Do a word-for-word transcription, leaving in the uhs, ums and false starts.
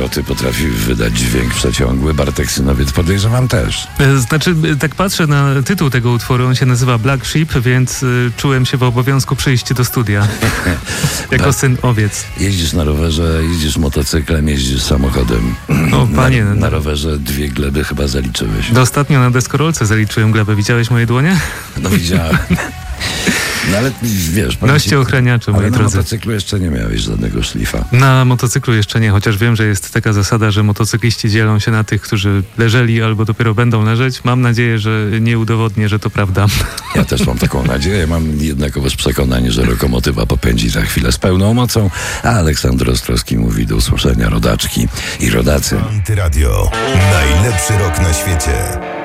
lokomoty potrafił wydać dźwięk przeciągły. Bartek Synowiec, podejrzewam, też. Znaczy, tak patrzę na tytuł tego utworu, on się nazywa Black Sheep, więc y, czułem się w obowiązku przyjść do studia. jako ba- syn owiec. Jeździsz na rowerze, jeździsz motocyklem, jeździsz samochodem. O, panie. Na, na rowerze dwie gleby chyba zaliczyłeś. Do ostatnio na deskorolce zaliczyłem glebę. Widziałeś moje dłonie? No widziałem. No ale wiesz... Noście ochraniacze, moi ale drodzy. na motocyklu jeszcze nie miałeś żadnego szlifa. Na motocyklu jeszcze nie, chociaż wiem, że jest taka zasada, że motocykliści dzielą się na tych, którzy leżeli albo dopiero będą leżeć. Mam nadzieję, że nie udowodnię, że to prawda. Ja też mam taką nadzieję. Mam jednakowoż przekonanie, że lokomotywa popędzi za chwilę z pełną mocą, a Aleksander Ostrowski mówi do usłyszenia, rodaczki i rodacy. Antyradio. Najlepszy rok na świecie.